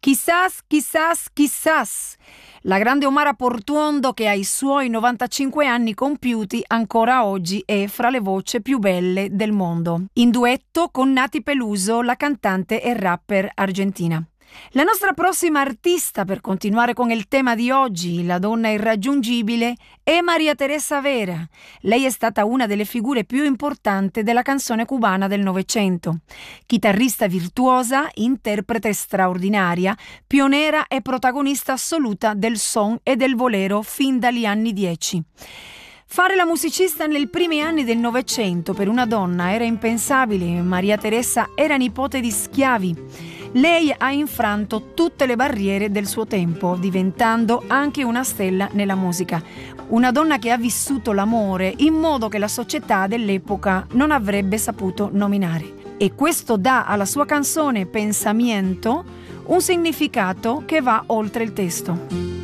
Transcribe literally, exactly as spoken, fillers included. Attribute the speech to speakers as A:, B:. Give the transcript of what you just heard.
A: Chissas, chissas, chissas. La grande Omara Portuondo, che ai suoi novantacinque anni compiuti ancora oggi è fra le voci più belle del mondo. In duetto con Nati Peluso, la cantante e rapper argentina. La nostra prossima artista, per continuare con il tema di oggi, la donna irraggiungibile, è Maria Teresa Vera. Lei è stata una delle figure più importanti della canzone cubana del Novecento. Chitarrista virtuosa, interprete straordinaria, pionera e protagonista assoluta del son e del bolero fin dagli anni dieci. Fare la musicista nei primi anni del Novecento per una donna era impensabile. Maria Teresa era nipote di schiavi. Lei ha infranto tutte le barriere del suo tempo, diventando anche una stella nella musica. Una donna che ha vissuto l'amore in modo che la società dell'epoca non avrebbe saputo nominare. E questo dà alla sua canzone Pensamiento un significato che va oltre il testo.